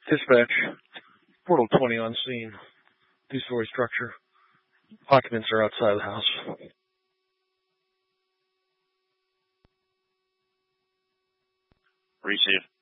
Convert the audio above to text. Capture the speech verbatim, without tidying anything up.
Dispatch, Portal twenty on scene. Two-story structure. Occupants are outside the house. Receive.